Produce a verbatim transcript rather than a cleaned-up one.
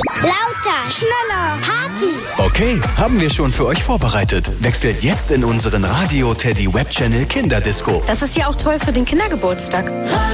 Lauter, schneller, Party. Okay, haben wir schon für euch vorbereitet. Wechselt jetzt in unseren Radio Teddy Web Channel Kinderdisco. Das ist ja auch toll für den Kindergeburtstag.